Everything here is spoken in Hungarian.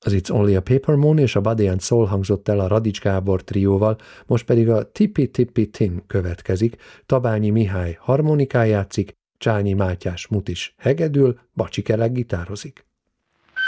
Az It's Only a Paper Moon és a Body and Soul hangzott el a Radics Gábor trióval, most pedig a Tippi Tippi Tim következik, Tabányi Mihály harmonikán játszik, Csányi Mátyás mutis hegedül, Bacsi Kelek gitározik.